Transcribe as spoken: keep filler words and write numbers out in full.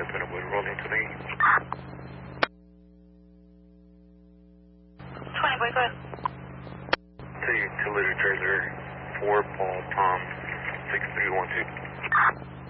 open and we're rolling to me. twenty, boy, go ahead. To utility trailer, four Paul Tom, six three one two.